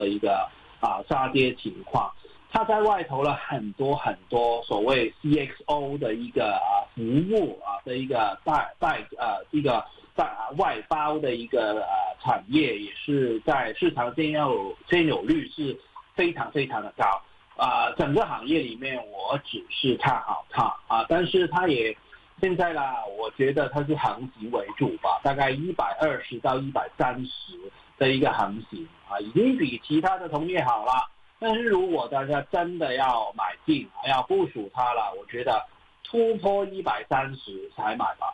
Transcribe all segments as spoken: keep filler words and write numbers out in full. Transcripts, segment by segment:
的一个啊杀跌情况。它在外投了很多很多所谓 C X O 的一个啊服务啊的一个代代呃一个在外包的一个呃产业，也是在市场占有占有率是非常非常的高啊、呃。整个行业里面，我只是看好它啊，但是它也现在啦，我觉得它是横行为主吧，大概一百二十到一百三十的一个行情啊，已经比其他的同业好了。但是如果大家真的要买进，要部署它了，我觉得突破一百三十才买吧。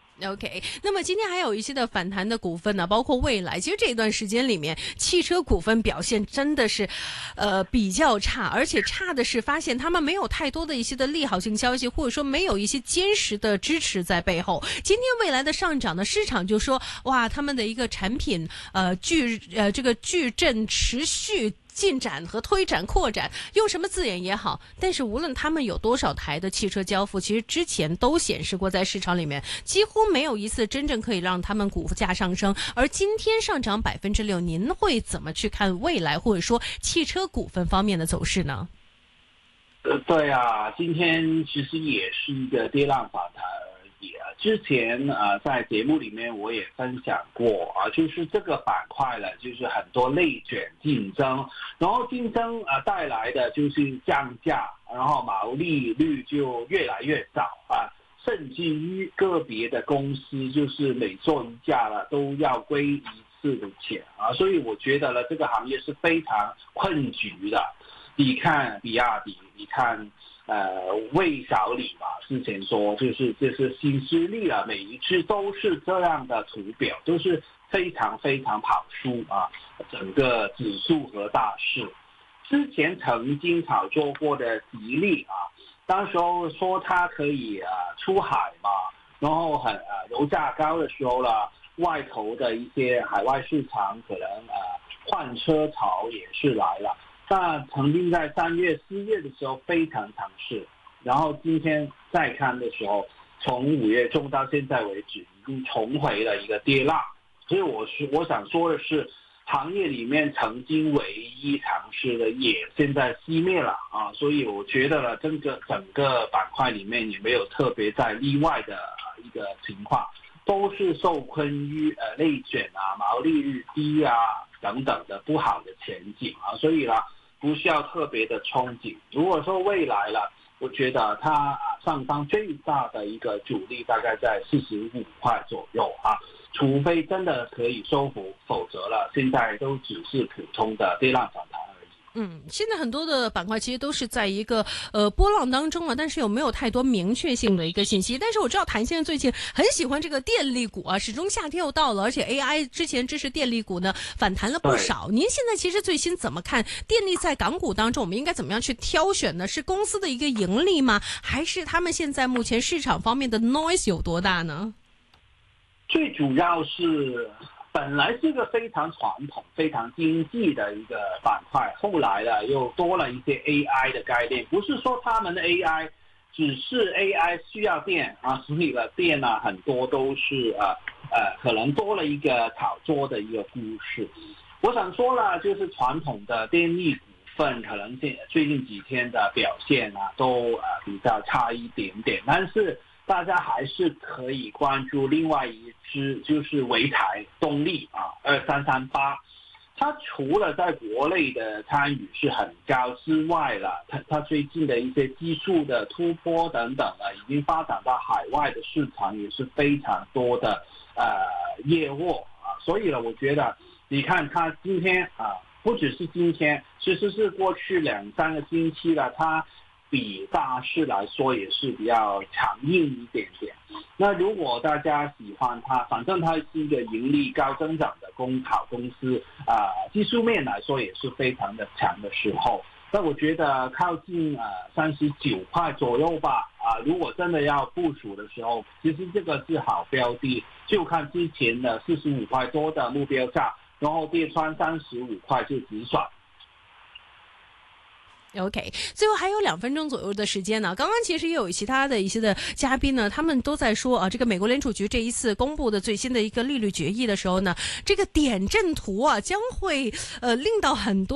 OK， 那么今天还有一些的反弹的股份呢，包括蔚来。其实这一段时间里面，汽车股份表现真的是，呃，比较差，而且差的是发现他们没有太多的一些的利好性消息，或者说没有一些坚实的支持在背后。今天蔚来的上涨呢，市场就说哇，他们的一个产品呃矩呃这个矩阵持续进展和推展扩展，用什么字眼也好，但是无论他们有多少台的汽车交付，其实之前都显示过在市场里面几乎没有一次真正可以让他们股价上升。而今天上涨百分之六，您会怎么去看未来或者说汽车股份方面的走势呢？ 呃，对啊，今天其实也是一个跌浪反弹而已啊。之前啊、呃，在节目里面我也分享过啊，就是这个板块呢，就是很多内卷竞争，然后竞争啊、呃、带来的就是降价，然后毛利率就越来越少啊，甚至于个别的公司就是每做一架了都要归一次的钱啊，所以我觉得呢，这个行业是非常困局的。你看比亚迪，你看呃魏小李嘛，之前说就是就是新势力啊，每一次都是这样的图表，都是非常非常跑输啊，整个指数和大市。之前曾经炒作过的吉利啊，当时候说它可以呃出海嘛，然后很呃油价高的时候了，外投的一些海外市场可能呃换车潮也是来了。那曾经在三月、四月的时候非常强势，然后今天再看的时候，从五月中到现在为止，已经重回了一个跌浪。所以我是我想说的是，行业里面曾经唯一尝试的也现在熄灭了啊。所以我觉得呢，这个整个板块里面也没有特别在例外的一个情况，都是受困于呃内卷啊、毛利率低啊等等的不好的前景啊，所以呢。不需要特别的憧憬。如果说未来了，我觉得它上方最大的一个阻力大概在四十五块左右啊，除非真的可以收复，否则了现在都只是普通的跌浪反弹而已。 嗯，现在很多的板块其实都是在一个呃波浪当中了，但是有没有太多明确性的一个信息？但是我知道谭先生最近很喜欢这个电力股啊，始终夏天又到了，而且 A I 之前支持电力股呢反弹了不少。您现在其实最新怎么看电力在港股当中，我们应该怎么样去挑选呢？是公司的一个盈利吗？还是他们现在目前市场方面的 noise 有多大呢？ 最主要是。本来是个非常传统、非常经济的一个板块，后来呢又多了一些 A I 的概念。不是说他们的 A I 只是 A I 需要电啊，所以呢电呢很多都是呃呃可能多了一个炒作的一个故事。我想说了，就是传统的电力股份可能最近几天的表现啊都呃比较差一点点，但是。大家还是可以关注另外一支，就是潍台动力啊，二三三八。它除了在国内的参与是很高之外了，它它最近的一些技术的突破等等呢，已经发展到海外的市场也是非常多的呃业务啊。所以呢，我觉得你看它今天啊，不只是今天，其实是过去两三个星期了，它。比大市来说也是比较强硬一点点。那如果大家喜欢它，反正它是一个盈利高增长的公好公司啊、呃，技术面来说也是非常的强的时候，那我觉得靠近呃三十九块左右吧啊、呃，如果真的要部署的时候，其实这个是好标的，就看之前的四十五块多的目标价，然后跌穿三十五块就止损。 OK， 最后还有两分钟左右的时间呢。刚刚其实也有其他的一些的嘉宾呢，他们都在说啊，这个美国联储局这一次公布的最新的一个利率决议的时候呢，这个点阵图啊将会呃令到很多